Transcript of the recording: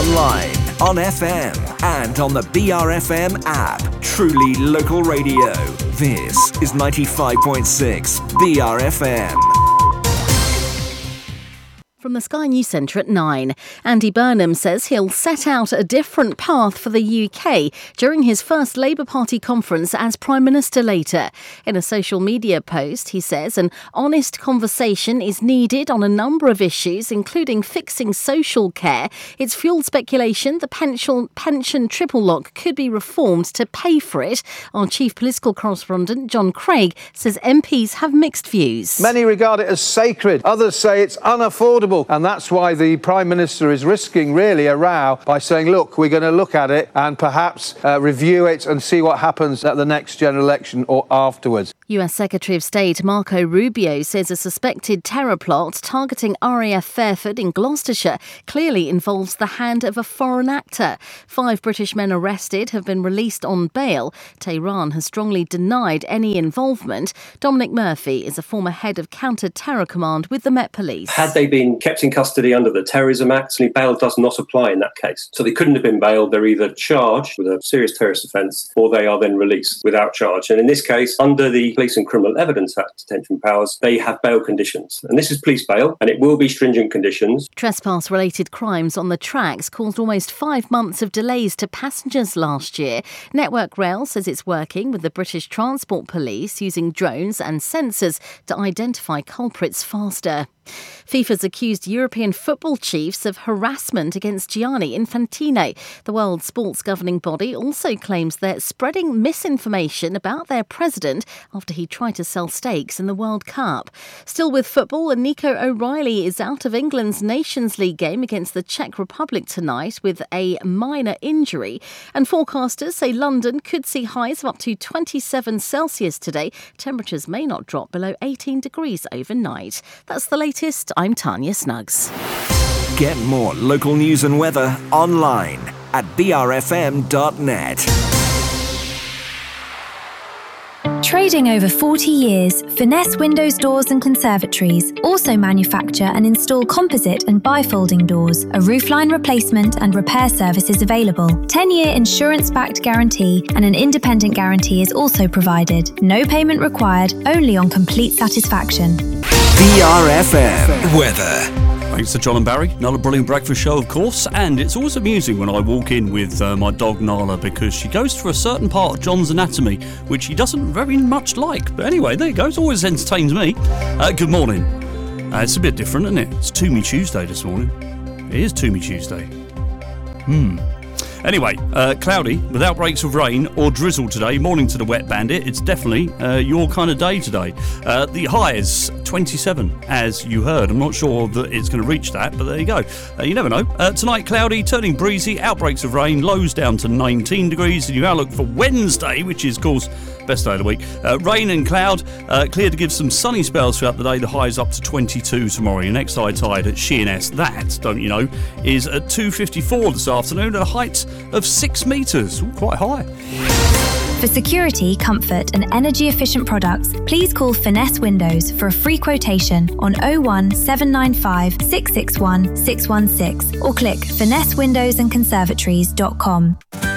online, on FM, and on the BRFM app. Truly local radio. This is 95.6 BRFM. From the Sky News Centre at 9, Andy Burnham says he'll set out a different path for the UK during his first Labour Party conference as Prime Minister later. In a social media post, he says an honest conversation is needed on a number of issues, including fixing social care. It's fueled speculation the pension triple lock could be reformed to pay for it. Our chief political correspondent, John Craig, says MPs have mixed views. Many regard it as sacred. Others say it's unaffordable. And that's why the Prime Minister is risking really a row by saying, look, we're going to look at it and perhaps review it and see what happens at the next general election or afterwards. US Secretary of State Marco Rubio says a suspected terror plot targeting RAF Fairford in Gloucestershire clearly involves the hand of a foreign actor. 5 British men arrested have been released on bail. Tehran has strongly denied any involvement. Dominic Murphy is a former head of counter-terror command with the Met Police. Had they been kept in custody under the Terrorism Act, bail does not apply in that case. So they couldn't have been bailed. They're either charged with a serious terrorist offence or they are then released without charge. And in this case, under the Police and Criminal Evidence Act detention powers, they have bail conditions. And this is police bail, and it will be stringent conditions. Trespass-related crimes on the tracks caused almost 5 months of delays to passengers last year. Network Rail says it's working with the British Transport Police using drones and sensors to identify culprits faster. FIFA's accused European football chiefs of harassment against Gianni Infantino. The world sports governing body also claims they're spreading misinformation about their president after he tried to sell stakes in the World Cup. Still with football, Nico O'Reilly is out of England's Nations League game against the Czech Republic tonight with a minor injury. And forecasters say London could see highs of up to 27 Celsius today. Temperatures may not drop below 18 degrees overnight. That's the latest. I'm Tanya Snuggs. Get more local news and weather online at brfm.net. Trading over 40 years, Finesse Windows, Doors and Conservatories also manufacture and install composite and bifolding doors. A roofline replacement and repair service is available. 10-year insurance-backed guarantee and an independent guarantee is also provided. No payment required, only on complete satisfaction. BRFM weather. Thanks to John and Barry. Another brilliant breakfast show, of course, and it's always amusing when I walk in with my dog Nala because she goes through a certain part of John's anatomy which he doesn't very much like. But anyway, there you go. It always entertains me. Good morning. It's a bit different, isn't it? It's Toomey Tuesday this morning. It is Toomey Tuesday. Anyway, cloudy with outbreaks of rain or drizzle today. Morning to the wet bandit. It's definitely your kind of day today. The high is 27, as you heard. I'm not sure that it's going to reach that, but there you go. You never know. Tonight, cloudy, turning breezy, outbreaks of rain, lows down to 19 degrees. And your outlook for Wednesday, which is, of course, best day of the week. Rain and cloud, clear to give some sunny spells throughout the day. The high is up to 22 tomorrow. Your next high tide at Sheerness, that, don't you know, is at 2:54 this afternoon at a height of 6 metres. Ooh, quite high. For security, comfort and energy-efficient products, please call Finesse Windows for a free quotation on 01 795 661 616 or click finessewindowsandconservatories.com.